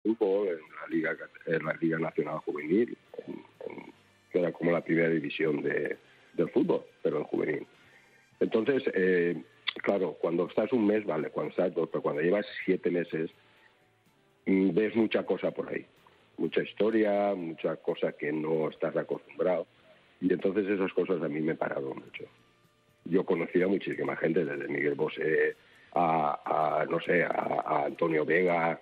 fútbol, en la Liga Nacional Juvenil, que era como la primera división del fútbol, pero en juvenil. Entonces, claro, cuando estás un mes, vale, cuando estás 2, pero cuando llevas 7 meses, ves mucha cosa por ahí, mucha historia, mucha cosa que no estás acostumbrado, y entonces esas cosas a mí me pararon mucho. Yo conocía a muchísima gente, desde Miguel Bosé a Antonio Vega,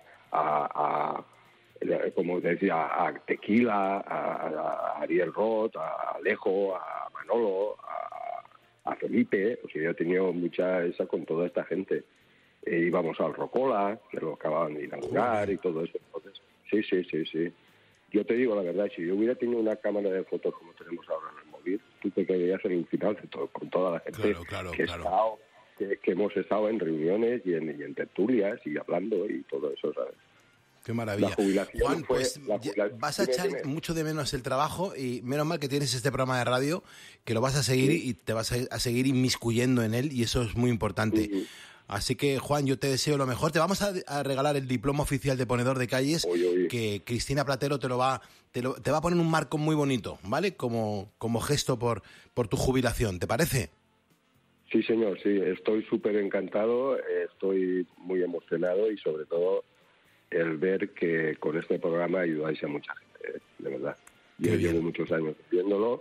como decía, a Tequila, a Ariel Roth, a Alejo, a Manolo, a Felipe. O sea, yo he tenido mucha esa con toda esta gente. Íbamos al Rocola, que lo acababan de inaugurar y todo eso. Entonces, sí. Yo te digo la verdad, si yo hubiera tenido una cámara de fotos como tenemos ahora en el móvil, tú te quedarías alucinado con toda la gente que hemos estado en reuniones y en tertulias y hablando y todo eso, ¿sabes? Qué maravilla. La jubilación Juan, pues vas a echar mucho de menos el trabajo y menos mal que tienes este programa de radio, que lo vas a seguir y te vas a seguir inmiscuyendo en él, y eso es muy importante. Así que, Juan, yo te deseo lo mejor. Te vamos a regalar el diploma oficial de ponedor de calles, que Cristina Platero te va a poner un marco muy bonito, ¿vale? Como gesto por tu jubilación, ¿te parece? Sí, señor, sí. Estoy súper encantado, estoy muy emocionado y sobre todo el ver que con este programa ayudáis a mucha gente, de verdad. Yo llevo muchos años oyéndolos,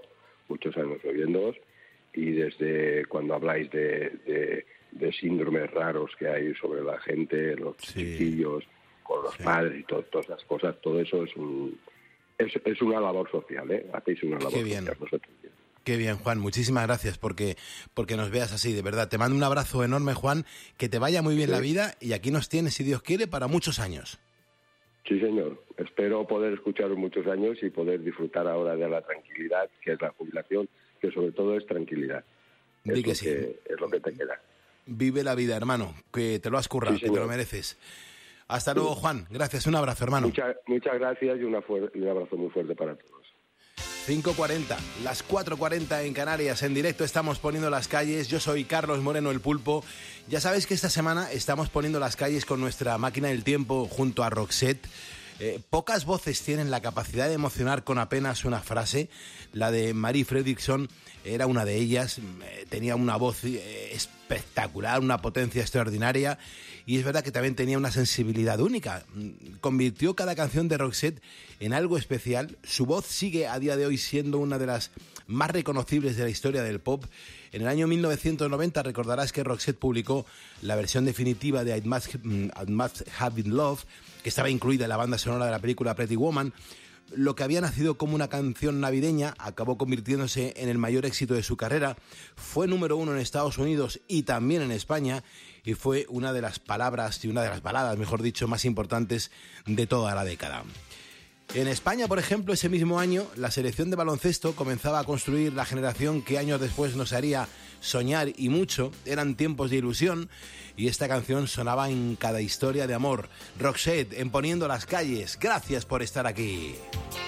y desde cuando habláis de síndromes raros que hay sobre la gente, los chiquillos, con los padres y todas esas cosas, todo eso es una labor social, ¿eh? Hacéis una labor social. Qué bien, Juan, muchísimas gracias porque nos veas así, de verdad. Te mando un abrazo enorme, Juan, que te vaya muy bien la vida, y aquí nos tienes, si Dios quiere, para muchos años. Sí, señor. Espero poder escucharos muchos años y poder disfrutar ahora de la tranquilidad, que es la jubilación, que sobre todo es tranquilidad. Es lo que te queda. Vive la vida, hermano, que te lo has currado, que te lo mereces. Hasta luego, Juan. Gracias, un abrazo, hermano. Muchas gracias y un abrazo muy fuerte para todos. 5:40, las 4:40 en Canarias, en directo estamos poniendo las calles. Yo soy Carlos Moreno, el Pulpo. Ya sabéis que esta semana estamos poniendo las calles con nuestra máquina del tiempo junto a Roxette. Pocas voces tienen la capacidad de emocionar con apenas una frase. La de Marie Fredriksson era una de ellas. Tenía una voz espectacular, una potencia extraordinaria, y es verdad que también tenía una sensibilidad única. Convirtió cada canción de Roxette en algo especial. Su voz sigue a día de hoy siendo una de las más reconocibles de la historia del pop. En el año 1990 recordarás que Roxette publicó la versión definitiva de I Must Have Been Love, que estaba incluida en la banda sonora de la película Pretty Woman. Lo que había nacido como una canción navideña acabó convirtiéndose en el mayor éxito de su carrera. Fue número 1 en Estados Unidos y también en España, y fue una de las palabras y una de las baladas, mejor dicho, más importantes de toda la década. En España, por ejemplo, ese mismo año, la selección de baloncesto comenzaba a construir la generación que años después nos haría soñar y mucho. Eran tiempos de ilusión, y esta canción sonaba en cada historia de amor. Roxette, en Poniendo las calles. Gracias por estar aquí.